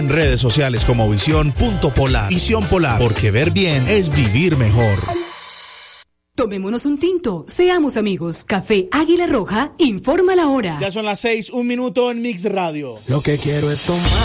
En redes sociales como visión.polar. Visión Polar, porque ver bien es vivir mejor. Tomémonos un tinto, seamos amigos. Café Águila Roja, informa la hora. Ya son las 6:01 en Mix Radio. Lo que quiero es tomar.